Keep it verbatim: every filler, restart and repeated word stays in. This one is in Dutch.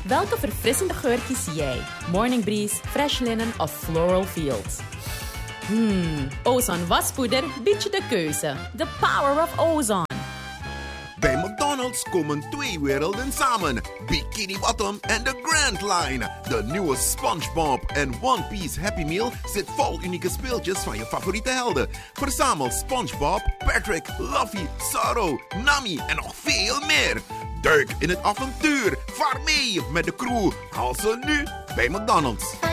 Welke verfrissende geur kies jij? Morning Breeze, Fresh Linen of Floral Fields? Hmm, Ozon waspoeder biedt je de keuze. The power of Ozon. Bij McDonald's komen twee werelden samen. Bikini Bottom en de Grand Line. De nieuwe SpongeBob en One Piece Happy Meal zit vol unieke speeltjes van je favoriete helden. Verzamel SpongeBob, Patrick, Luffy, Zoro, Nami en nog veel meer. Duik in het avontuur. Vaar mee met de crew. Haal ze nu bij McDonald's.